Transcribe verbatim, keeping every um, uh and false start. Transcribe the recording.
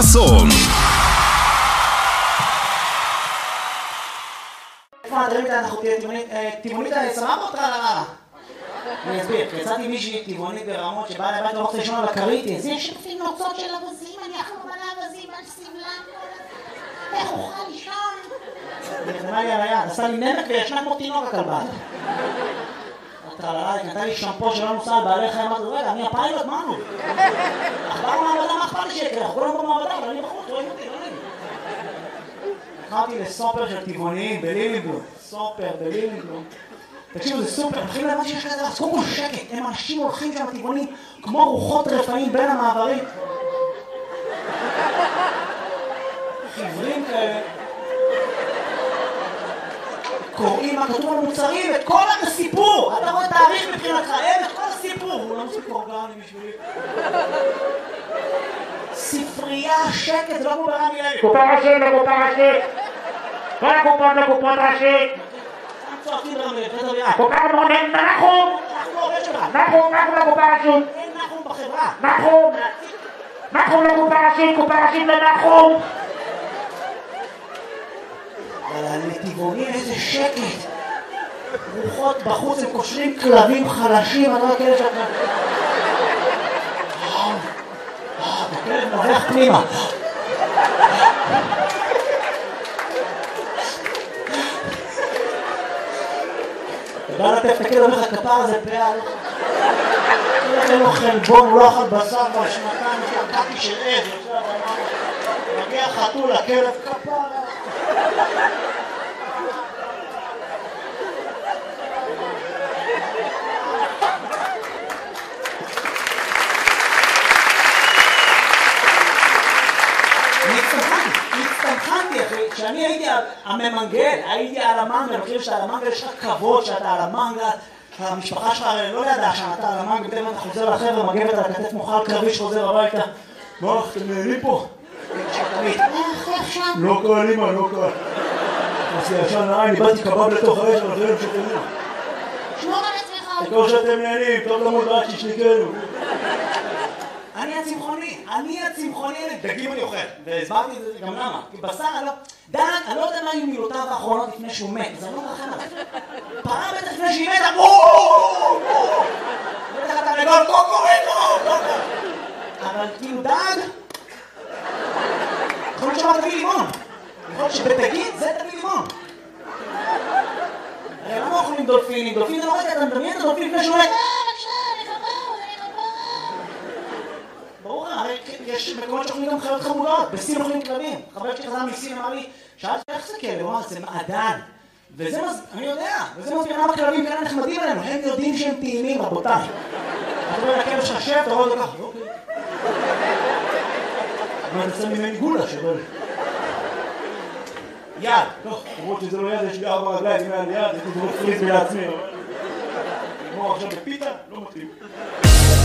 חסון. איפה הדברים האלה אנחנו תהיה טבעונית סבבה אותך על הרעה? אני אסביר, יצאתי מישהי טבעונית ברמות שבאה לבית לא רוצה לישון על הכרית. זה שפים נוצות של אבזים, אני אכלו מלא אבזים על סבלם. איך אוכל לישון? היא נתנה לי על היד, עשה לי נמק וישנה כמו תינוק הכלבה. הטרללה, היא נתנה לי שמפו שלא נוסע על בעלי חיים, אמרתי, רגע, אני הפיילוט, מה נו? עברנו מעבדה, מה אכפת לי שיקרה? אנחנו כולנו במעבדה, אבל אני בחוץ, רואים אותי, לא נעים. נכנסתי לסופר של טבעוניים בלילינבלום, סופר בלילינבלום. תקשיבו, זה סופר, מתחילים להבין שיש כזה, אז קודם כל שקט, הם אנשים הולכים שם טבעונים כמו רוחות רפאים בין המעברים. חברים כאלה. קוראים מה כתוב על מוצרים, את כל הסיפור. אתה רואה תאריך מבחינתך, אין את כל הסיפור. הוא לא מספיק אורגני בשבילי. ספרייה, שקט, זה לא כמו ברמי לוי. קופה ראשית לקופה ראשית. כל הקופות לקופות ראשית. צועקים ברמי לוי. קופה מונן נחום. אנחנו עובד שלך. נחום, נחום לקופה ראשית. אין נחום בחברה. נחום. נחום לקופה ראשית, קופה ראשית לנחום. אבל הנתיבונים איזה שקט. רוחות בחוץ הם קושרים כלבים חלשים, אני לא כאלה שאתה... הכלב נובח פנימה. אתה בא לטף את הכלב, אומר לך כפר הזה פעל. אין לו חלבון, הוא לא אכל בשר בשנתיים, שקעתי של עז. מגיע חתול, הכלב כפר. הצטמחנתי אחי, כשאני הייתי הממנגל, הייתי על המנגל, אני חושב שאתה על המנגל יש לך כבוד שאתה על המנגל, המשפחה שלך לא ידעה שאתה על המנגל, בטח אתה חוזר לחבר'ה, מגבת על הכתף מוכל קרבי שחוזר הביתה. מה, אתם נהנים פה? לא קל אימא, לא קל. עשי ישן נראה, אני באתי קבב לתוך האש, אבל אחרים שתהנים. שמור על עצמך. תקור שאתם נהנים, טוב למוד רק ששניקנו. אני הצמחוני, אני הצמחוני, דגים אני אוכל, והסברתי את זה גם למה, כי בשר אני לא... דן, אני לא יודע מה היו מילותיו האחרונות לפני שהוא מת, אז אני לא מרחם עליו. פרה בטח לפני שהיא מתה, בואו! בטח אתה לגול קוקורינו! אבל כאילו דג... יכול להיות שמה תביא לימון. יכול להיות שבתגיד זה תביא לימון. הרי למה אוכלים דולפינים? דולפינים, לא רגע, אתה מדמיין את הדולפין לפני שהוא מת? ברור, הרי יש מקומות שאוכלים גם חיות חמודות, בסין אוכלים כלבים. חבר שלי חזר מסין אמר לי, שאלתי איך זה כלב? הוא אמר, זה מעדן. וזה מז... אני יודע, וזה מסביר למה כלבים כאלה נחמדים עלינו, הם יודעים שהם טעימים, רבותיי. אתה רואה לכלב שחשב, אתה רואה אותו ככה, אוקיי. מה, אתה שם ממני גולה שבל. יד, טוב, למרות שזה לא יד, יש לי ארבע רגליים, אם היה לי יד, הייתי דורק פריז לעצמי. כמו עכשיו בפיתה, לא מתאים.